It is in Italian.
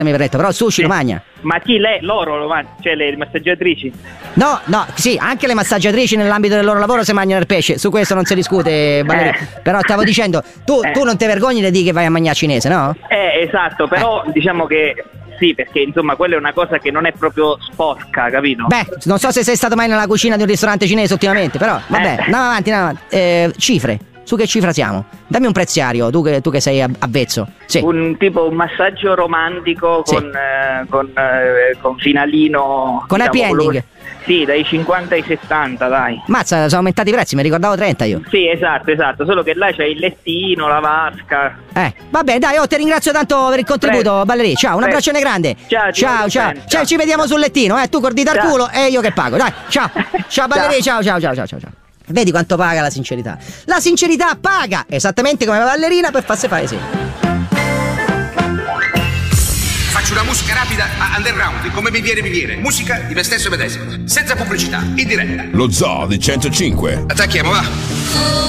mi aveva detto, però il sushi lo mangia. Ma chi? Loro lo mangiano? Cioè le massaggiatrici? No, sì, anche le massaggiatrici nell'ambito del loro lavoro si mangiano il pesce, su questo non si discute, Valeria. Però stavo dicendo, tu non ti vergogni di dire che vai a mangiare cinese, no? Esatto, però diciamo che sì, perché insomma quella è una cosa che non è proprio sporca, capito? Beh, non so se sei stato mai nella cucina di un ristorante cinese ultimamente, però vabbè, andiamo avanti. Cifre, su che cifra siamo? Dammi un preziario, tu che sei avvezzo. Sì. Un massaggio romantico con finalino. Con happy ending. Sì, dai 50 ai 70, dai. Mazza, sono aumentati i prezzi, mi ricordavo 30 io. Sì, esatto, solo che là c'è il lettino, la vasca. Vabbè, dai, ti ringrazio tanto per il contributo, Valeria. Ciao, un abbraccione grande. Ciao. Ci vediamo sul lettino, tu col dito al culo e io che pago. Dai, ciao Valeria, ciao. Vedi quanto paga la sincerità? La sincerità paga, esattamente come la ballerina per farsi fare esempio. Faccio una musica rapida underground, come mi viene. Musica di me stesso medesimo, senza pubblicità, in diretta. Lo Zoo di 105. Attacchiamo, va.